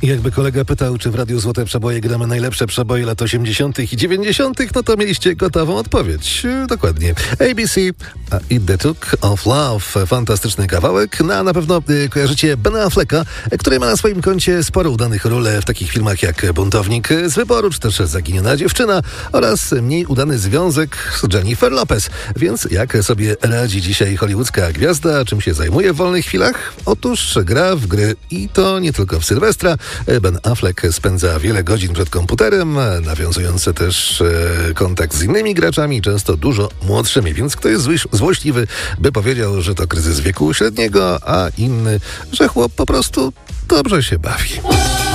Jakby kolega pytał, czy w Radiu Złote Przeboje gramy najlepsze przeboje lat 80. i 90., no to mieliście gotową odpowiedź. Dokładnie. ABC, Eat the Took of Love. Fantastyczny kawałek. No, a na pewno kojarzycie Bena Afflecka, który ma na swoim koncie sporo udanych ról w takich filmach jak Buntownik z wyboru, czy też Zaginiona dziewczyna oraz mniej udany związek z Jennifer Lopez. Więc jak sobie radzi dzisiaj hollywoodzka gwiazda? Czym się zajmuje w wolnych chwilach? Otóż gra w gry i to nie tylko w Sylwestra. Ben Affleck spędza wiele godzin przed komputerem, nawiązując też kontakt z innymi graczami, często dużo młodszymi, więc kto jest złośliwy, by powiedział, że to kryzys wieku średniego, a inny, że chłop po prostu dobrze się bawi.